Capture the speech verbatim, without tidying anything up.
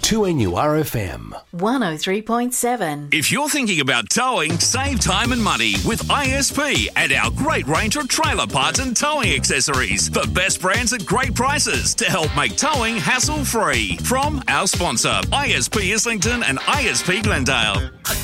two N U R F M. one oh three point seven. If you're thinking about towing, save time and money with I S P and our great range of trailer parts and towing accessories. The best brands at great prices to help make towing hassle-free. From our sponsor, I S P Islington and I S P Glendale.